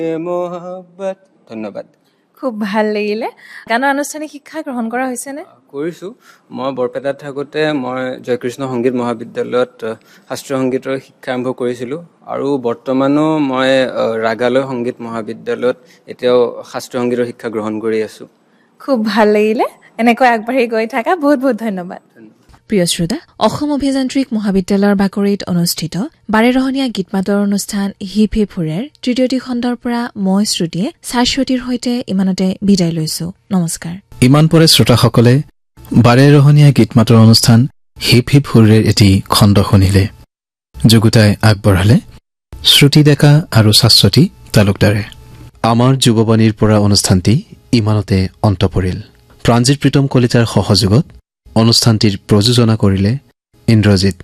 মোহাব্বত। ধন্যবাদ। খুব ভাল লাগিলে। গানৰ আনুষ্ঠানিক শিক্ষা গ্ৰহণ কৰা হৈছেনে? কৰিছোঁ। মই বৰপেটাত থাকোঁতে মই জয়কৃষ্ণ সংগীত মহাবিদ্যালয়ত শাস্ত্ৰীয় সংগীতৰ শিক্ষা আৰম্ভ কৰিছিলোঁ আৰু বৰ্তমানো মই ৰাগালয় সংগীত মহাবিদ্যালয়ত এতিয়াও শাস্ত্ৰীয় সংগীতৰ শিক্ষা গ্ৰহণ কৰি আছোঁ। খুব ভাল লাগিলে। এনেকৈ আগবাঢ়ি গৈ থাকা। বহুত বহুত ধন্যবাদ। প্ৰিয় শ্ৰোতা, অসম অভিযান্ত্ৰিক মহাবিদ্যালয়ৰ বাকৰিত অনুষ্ঠিত 12ৰহণীয়া গীত মাতৰ অনুষ্ঠান হিপ হিপ হুৰেৰ তৃতীয়টি খণ্ডৰ পৰা মই শ্ৰুতিয়ে শাশ্বতীৰ সৈতে ইমানতে বিদায় লৈছো। নমস্কাৰ। ইমান পৰে শ্ৰোতাসকলে 12ৰহণীয়া গীত মাতৰ অনুষ্ঠান হিপ হিপ হুৰেৰ এটি খণ্ড শুনিলে। যুগুতাই আগবঢ়ালে শ্ৰুতি ডেকা আৰু শাশ্বতী তালুকদাৰে। আমাৰ যুৱবাণীৰ পৰা অনুষ্ঠানটি ইমানতে অন্ত পৰিল। প্ৰাণজিৎ প্ৰীতম কলিতাৰ সহযোগত অনুষ্ঠানটিৰ প্ৰযোজনা কৰিলে ইন্দ্ৰজিৎ